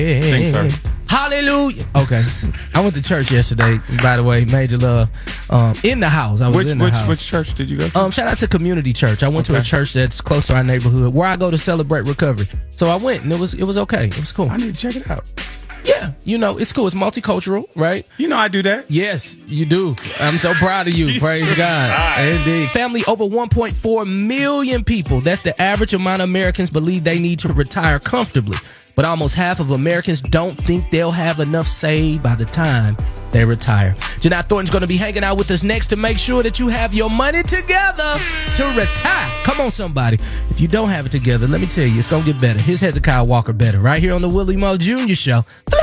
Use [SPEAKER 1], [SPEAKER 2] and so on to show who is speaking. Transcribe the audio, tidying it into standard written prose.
[SPEAKER 1] Sing, sir.
[SPEAKER 2] Hallelujah. Okay. I went to church yesterday, by the way. Major love. In the house. I was in the house.
[SPEAKER 1] Which church did you go to?
[SPEAKER 2] Shout out to Community Church. I went to a church that's close to our neighborhood where I go to celebrate recovery. So I went and it was okay. It was cool.
[SPEAKER 1] I need to check it out.
[SPEAKER 2] Yeah, it's cool. It's multicultural, right?
[SPEAKER 1] I do that.
[SPEAKER 2] Yes, you do. I'm so proud of you. Praise God. Indeed. Family, over 1.4 million people. That's the average amount of Americans believe they need to retire comfortably. But almost half of Americans don't think they'll have enough saved by the time they retire. Janai Thornton's going to be hanging out with us next to make sure that you have your money together to retire. Come on, somebody. If you don't have it together, let me tell you, it's going to get better. Here's Hezekiah Walker Better right here on the Willie Moore Jr. Show.